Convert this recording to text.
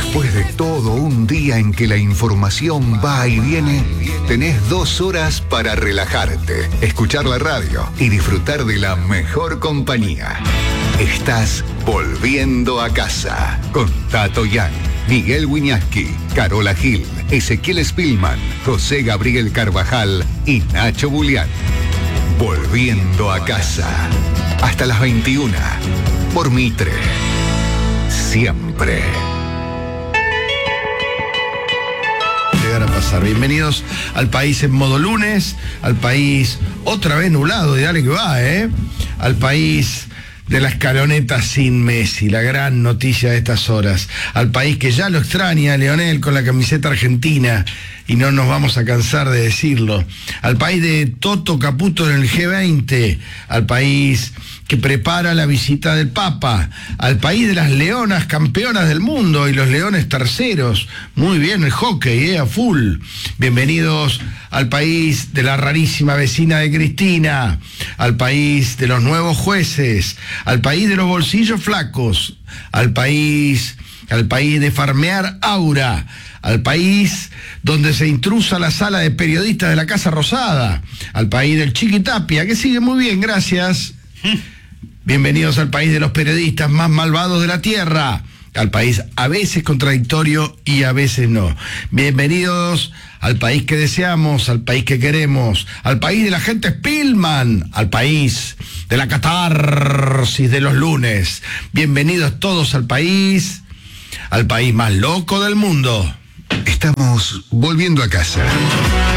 Después de todo un día en que la información va y viene, tenés 2 horas para relajarte, escuchar la radio y disfrutar de la mejor compañía. Estás volviendo a casa con Tato Yang, Miguel Wiñaski, Carola Gil, Ezequiel Spillman, José Gabriel Carvajal y Nacho Bulián. Volviendo a casa. Hasta las 21. Por Mitre. Siempre. Llegar a pasar. Bienvenidos al país en modo lunes, al país otra vez nublado, y dale que va, al país de la escaloneta sin Messi, la gran noticia de estas horas, al país que ya lo extraña a Lionel con la camiseta argentina, y no nos vamos a cansar de decirlo, al país de Toto Caputo en el G20, al país que prepara la visita del Papa, al país de las leonas campeonas del mundo y los leones terceros. Muy bien el hockey, a full. Bienvenidos al país de la rarísima vecina de Cristina, al país de los nuevos jueces, al país de los bolsillos flacos, al país de farmear aura, al país donde se intrusa la sala de periodistas de la Casa Rosada, al país del Chiquitapia, que sigue muy bien, gracias. Bienvenidos al país de los periodistas más malvados de la tierra, al país a veces contradictorio y a veces no. Bienvenidos al país que deseamos, al país que queremos, al país de la gente Spillman, al país de la catarsis de los lunes. Bienvenidos todos al país más loco del mundo. Estamos volviendo a casa.